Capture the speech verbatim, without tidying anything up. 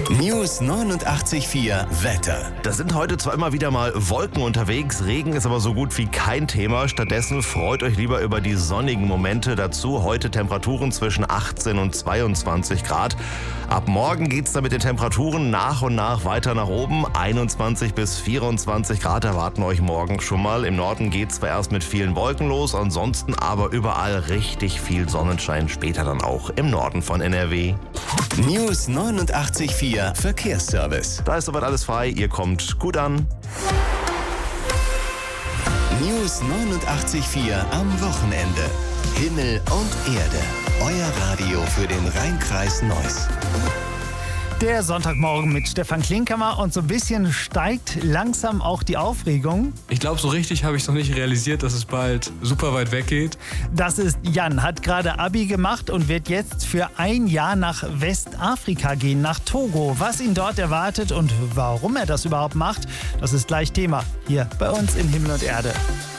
News neunundachtzig Komma vier Wetter. Da sind heute zwar immer wieder mal Wolken unterwegs, Regen ist aber so gut wie kein Thema. Stattdessen freut euch lieber über die sonnigen Momente. Dazu heute Temperaturen zwischen achtzehn und zweiundzwanzig Grad. Ab morgen geht's dann mit den Temperaturen nach und nach weiter nach oben. einundzwanzig bis vierundzwanzig Grad erwarten euch morgen schon mal. Im Norden geht's zwar erst mit vielen Wolken los, ansonsten aber überall richtig viel Sonnenschein. Später dann auch im Norden von N R W. News neunundachtzig Komma vier Verkehrsservice. Da ist soweit alles frei, ihr kommt gut an. News neunundachtzig Komma vier am Wochenende. Himmel und Erde. Euer Radio für den Rhein-Kreis Neuss. Der Sonntagmorgen mit Stefan Klinkhammer und so ein bisschen steigt langsam auch die Aufregung. Ich glaube, so richtig habe ich es noch nicht realisiert, dass es bald super weit weggeht. Das ist Jan, hat gerade Abi gemacht und wird jetzt für ein Jahr nach Westafrika gehen, nach Togo. Was ihn dort erwartet und warum er das überhaupt macht, das ist gleich Thema hier bei uns in Himmel und Erde.